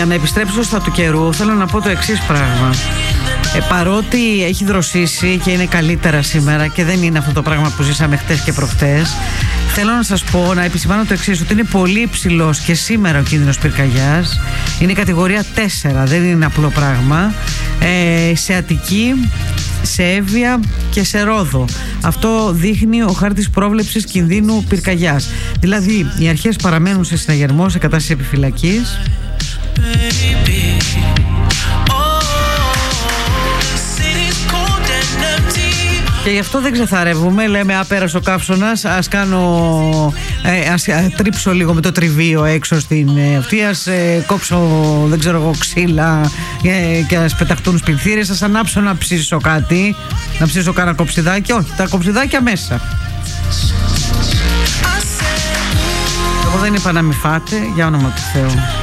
Για να επιστρέψω στα του καιρού, θέλω να πω το εξής πράγμα. Παρότι έχει δροσίσει και είναι καλύτερα σήμερα και δεν είναι αυτό το πράγμα που ζήσαμε χτες και προχτές, θέλω να σας πω, να επισημάνω το εξής, ότι είναι πολύ υψηλός και σήμερα ο κίνδυνος πυρκαγιάς. Είναι κατηγορία 4, δεν είναι απλό πράγμα. Σε Αττική, σε Εύβοια και σε Ρόδο. Αυτό δείχνει ο χάρτης πρόβλεψης κινδύνου πυρκαγιάς. Δηλαδή, οι αρχές παραμένουν σε συναγερμό, σε κατάσταση επιφυλακής. Και γι' αυτό δεν ξεθαρεύουμε. Λέμε, πέρασε ο καύσωνας, ας τρίψω λίγο με το τριβείο έξω στην αυτή, ας κόψω, δεν ξέρω εγώ, ξύλα και ας πεταχτούν σπιθύρες, ας ανάψω να ψήσω κάτι, να ψήσω κάνα κοψιδάκι. Όχι, τα κοψιδάκια μέσα. Εγώ δεν είπα να μη φάτε, για όνομα του Θεού.